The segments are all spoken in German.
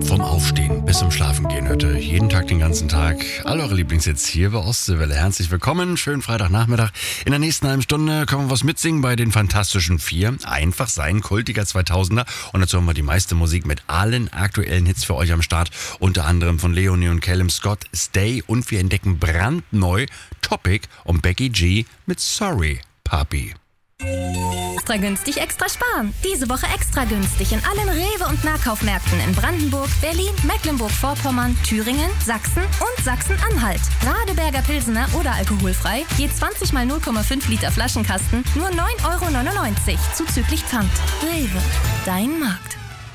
Vom Aufstehen bis zum Schlafengehen hört ihr jeden Tag, den ganzen Tag all eure Lieblingshits hier bei Ostseewelle. Herzlich willkommen, schönen Freitagnachmittag. In der nächsten halben Stunde können wir was mitsingen bei den Fantastischen Vier. Einfach sein, kultiger 2000er. Und dazu haben wir die meiste Musik mit allen aktuellen Hits für euch am Start. Unter anderem von Leonie und Callum Scott, Stay. Und wir entdecken brandneu Topic und Becky G mit Sorry, Papi. Extra günstig, extra sparen. Diese Woche extra günstig in allen Rewe- und Nahkaufmärkten in Brandenburg, Berlin, Mecklenburg-Vorpommern, Thüringen, Sachsen und Sachsen-Anhalt. Radeberger Pilsener oder alkoholfrei, je 20 mal 0,5 Liter Flaschenkasten, nur 9,99 € zuzüglich Pfand. Rewe, dein Markt.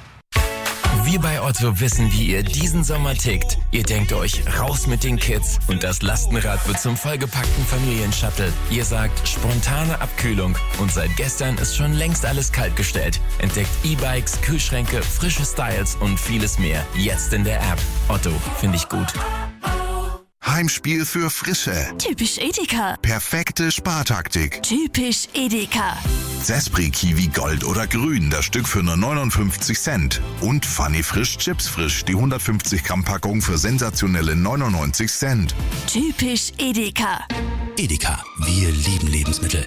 Wir bei Otto wissen, wie ihr diesen Sommer tickt. Ihr denkt euch, raus mit den Kids und das Lastenrad wird zum vollgepackten Familienshuttle. Ihr sagt, spontane Abkühlung und seit gestern ist schon längst alles kaltgestellt. Entdeckt E-Bikes, Kühlschränke, frische Styles und vieles mehr. Jetzt in der App. Otto, finde ich gut. Heimspiel für Frische. Typisch Edeka. Perfekte Spartaktik. Typisch Edeka. Zespri Kiwi Gold oder Grün, das Stück für nur 59 Cent. Und Funny Frisch Chips Frisch, die 150 Gramm Packung für sensationelle 99 Cent. Typisch Edeka. Edeka, wir lieben Lebensmittel.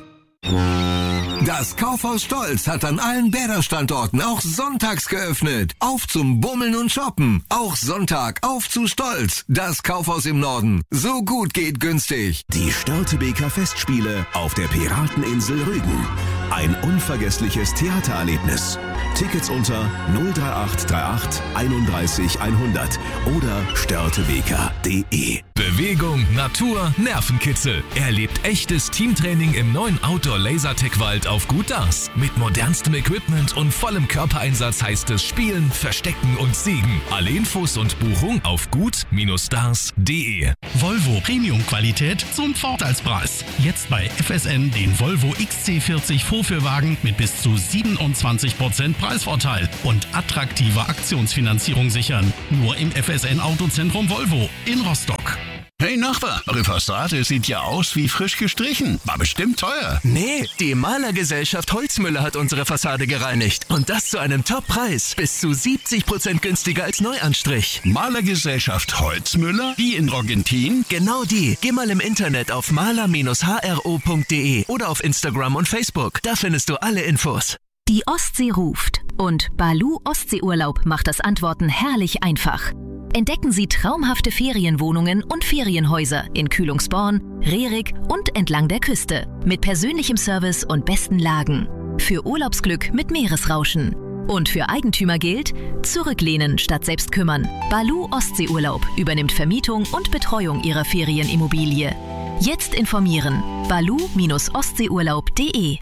Das Kaufhaus Stolz hat an allen Bäder-Standorten auch sonntags geöffnet. Auf zum Bummeln und Shoppen. Auch Sonntag auf zu Stolz. Das Kaufhaus im Norden. So gut geht günstig. Die Störtebeker Festspiele auf der Pirateninsel Rügen. Ein unvergessliches Theatererlebnis. Tickets unter 03838 31 100 oder störtebeker.de. Bewegung, Natur, Nervenkitzel. Erlebt echtes Teamtraining im neuen Outdoor-Lasertech-Wald auf Gut Dars. Mit modernstem Equipment und vollem Körpereinsatz heißt es Spielen, Verstecken und Siegen. Alle Infos und Buchung auf gut-dars.de. Volvo Premium-Qualität zum Vorteilspreis. Jetzt bei FSN den Volvo XC40 Vorführwagen mit bis zu 27% Preisvorteil und attraktiver Aktionsfinanzierung sichern. Nur im FSN Autozentrum Volvo in Rostock. Hey Nachbar, eure Fassade sieht ja aus wie frisch gestrichen. War bestimmt teuer. Nee, die Malergesellschaft Holzmüller hat unsere Fassade gereinigt. Und das zu einem Top-Preis. Bis zu 70% günstiger als Neuanstrich. Malergesellschaft Holzmüller? Die in Rogentin? Genau die. Geh mal im Internet auf maler-hro.de oder auf Instagram und Facebook. Da findest du alle Infos. Die Ostsee ruft. Und Baloo Ostseeurlaub macht das Antworten herrlich einfach. Entdecken Sie traumhafte Ferienwohnungen und Ferienhäuser in Kühlungsborn, Rerik und entlang der Küste. Mit persönlichem Service und besten Lagen. Für Urlaubsglück mit Meeresrauschen. Und für Eigentümer gilt, zurücklehnen statt selbst kümmern. Baloo Ostseeurlaub übernimmt Vermietung und Betreuung Ihrer Ferienimmobilie. Jetzt informieren. baloo-ostseeurlaub.de.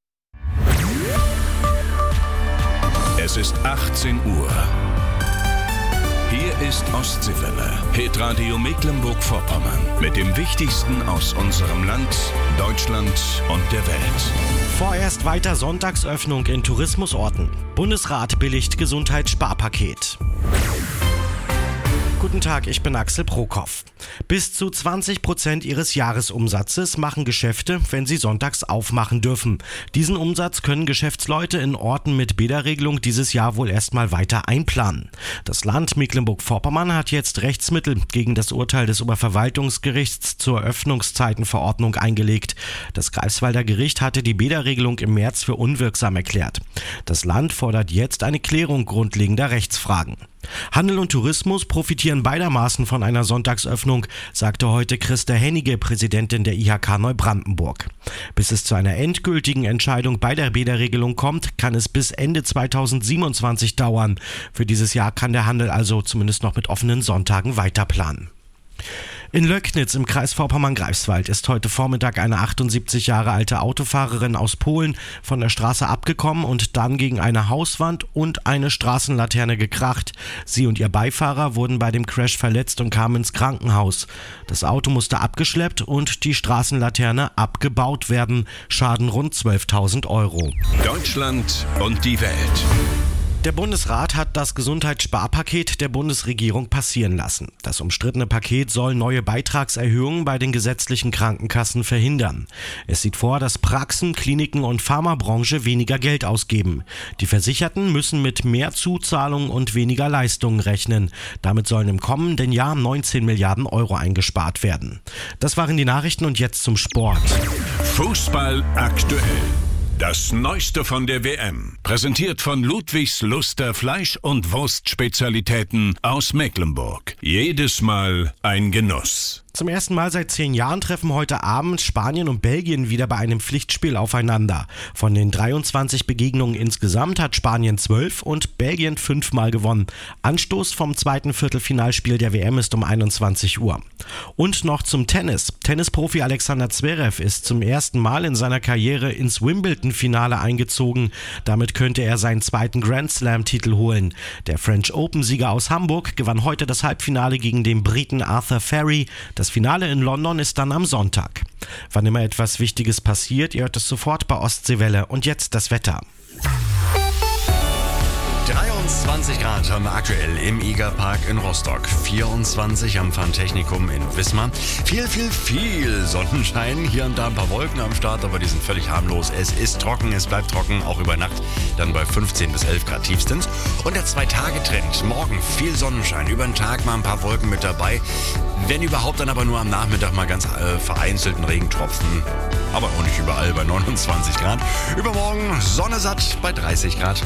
Es ist 18 Uhr. Hier ist Ostseewelle, Hitradio Mecklenburg-Vorpommern. Mit dem Wichtigsten aus unserem Land, Deutschland und der Welt. Vorerst weiter Sonntagsöffnung in Tourismusorten. Bundesrat billigt Gesundheitssparpaket. Guten Tag, ich bin Axel Prokop. Bis zu 20% ihres Jahresumsatzes machen Geschäfte, wenn sie sonntags aufmachen dürfen. Diesen Umsatz können Geschäftsleute in Orten mit Bäderregelung dieses Jahr wohl erstmal weiter einplanen. Das Land Mecklenburg-Vorpommern hat jetzt Rechtsmittel gegen das Urteil des Oberverwaltungsgerichts zur Öffnungszeitenverordnung eingelegt. Das Greifswalder Gericht hatte die Bäderregelung im März für unwirksam erklärt. Das Land fordert jetzt eine Klärung grundlegender Rechtsfragen. Handel und Tourismus profitieren beidermaßen von einer Sonntagsöffnung, sagte heute Christa Hennige, Präsidentin der IHK Neubrandenburg. Bis es zu einer endgültigen Entscheidung bei der Bäderregelung kommt, kann es bis Ende 2027 dauern. Für dieses Jahr kann der Handel also zumindest noch mit offenen Sonntagen weiterplanen. In Löcknitz im Kreis Vorpommern-Greifswald ist heute Vormittag eine 78 Jahre alte Autofahrerin aus Polen von der Straße abgekommen und dann gegen eine Hauswand und eine Straßenlaterne gekracht. Sie und ihr Beifahrer wurden bei dem Crash verletzt und kamen ins Krankenhaus. Das Auto musste abgeschleppt und die Straßenlaterne abgebaut werden. Schaden rund 12.000 €. Deutschland und die Welt. Der Bundesrat hat das Gesundheitssparpaket der Bundesregierung passieren lassen. Das umstrittene Paket soll neue Beitragserhöhungen bei den gesetzlichen Krankenkassen verhindern. Es sieht vor, dass Praxen, Kliniken und Pharmabranche weniger Geld ausgeben. Die Versicherten müssen mit mehr Zuzahlungen und weniger Leistungen rechnen. Damit sollen im kommenden Jahr 19 Milliarden Euro eingespart werden. Das waren die Nachrichten und jetzt zum Sport. Fußball aktuell. Das Neueste von der WM, präsentiert von Ludwigs Luster Fleisch- und Wurstspezialitäten aus Mecklenburg. Jedes Mal ein Genuss. Zum ersten Mal seit 10 Jahren treffen heute Abend Spanien und Belgien wieder bei einem Pflichtspiel aufeinander. Von den 23 Begegnungen insgesamt hat Spanien 12 und Belgien 5-mal gewonnen. Anstoß vom zweiten Viertelfinalspiel der WM ist um 21 Uhr. Und noch zum Tennis. Tennisprofi Alexander Zverev ist zum ersten Mal in seiner Karriere ins Wimbledon-Finale eingezogen. Damit könnte er seinen zweiten Grand-Slam-Titel holen. Der French Open-Sieger aus Hamburg gewann heute das Halbfinale gegen den Briten Arthur Ferry. Das Finale in London ist dann am Sonntag. Wann immer etwas Wichtiges passiert, ihr hört es sofort bei Ostseewelle. Und jetzt das Wetter. 23 Grad haben wir aktuell im Igerpark in Rostock, 24 am Fantechnikum in Wismar. Viel Sonnenschein, hier und da ein paar Wolken am Start, aber die sind völlig harmlos. Es ist trocken, es bleibt trocken, auch über Nacht, dann bei 15 bis 11 Grad tiefstens. Und der 2-Tage-Trend, morgen viel Sonnenschein, über den Tag mal ein paar Wolken mit dabei. Wenn überhaupt, dann aber nur am Nachmittag mal ganz vereinzelten Regentropfen. Aber auch nicht überall bei 29 Grad. Übermorgen Sonne satt bei 30 Grad.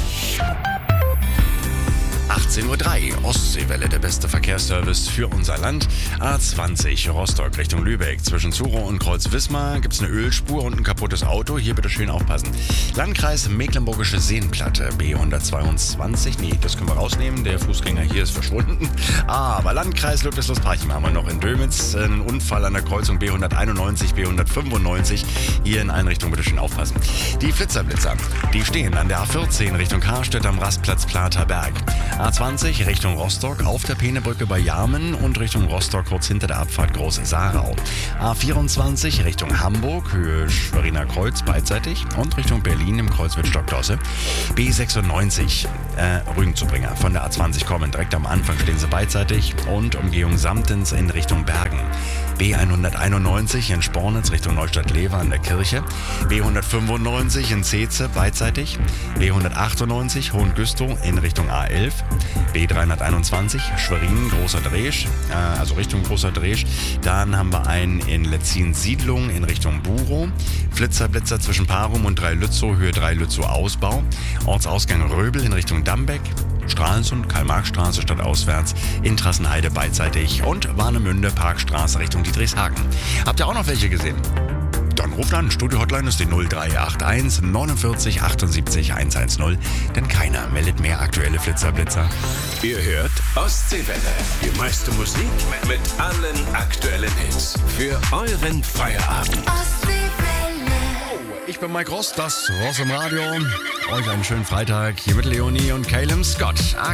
18:03 Uhr, Ostseewelle, der beste Verkehrsservice für unser Land. A20 Rostock Richtung Lübeck. Zwischen Zuro und Kreuz Wismar gibt es eine Ölspur und ein kaputtes Auto. Hier bitte schön aufpassen. Landkreis Mecklenburgische Seenplatte, B122. Nee, das können wir rausnehmen. Der Fußgänger hier ist verschwunden. Aber Landkreis Ludwigslust-Parchim haben wir noch in Dömitz. Einen Unfall an der Kreuzung B191, B195. Hier in Einrichtung bitte schön aufpassen. Die Flitzerblitzer, die stehen an der A14 Richtung Karstedt am Rastplatz Platerberg. A20 Richtung Rostock auf der Peenebrücke bei Jarmen und Richtung Rostock kurz hinter der Abfahrt Groß-Sarau. A24 Richtung Hamburg, Höhe Schweriner Kreuz beidseitig und Richtung Berlin im Kreuz Wittstock-Dosse. B96 Rügenzubringer von der A20 kommen. Direkt am Anfang stehen sie beidseitig und Umgehung Samtens in Richtung Bergen. B191 in Spornitz Richtung Neustadt-Lever an der Kirche. B195 in Zeetze beidseitig. B198 Hohengüstow in Richtung A11. B321 Schwerin Großer Dresch, also Richtung Großer Dresch. Dann haben wir einen in Letzin-Siedlung in Richtung Burow. Flitzerblitzer zwischen Parum und Dreilützow, Höhe Dreilützow Ausbau. Ortsausgang Röbel in Richtung Dambeck. Stralsund, Karl-Marx-Straße stadtauswärts, in Trassenheide beidseitig und Warnemünde, Parkstraße Richtung Dietrichshagen. Habt ihr auch noch welche gesehen? Dann ruft an, Studio-Hotline ist die 0381 49 78 110, denn keiner meldet mehr aktuelle Flitzer-Blitzer. Ihr hört Ostseewelle, die meiste Musik mit allen aktuellen Hits für euren Feierabend. Ich bin Mike Ross, das Ross im Radio. Euch einen schönen Freitag hier mit Leonie und Caleb Scott.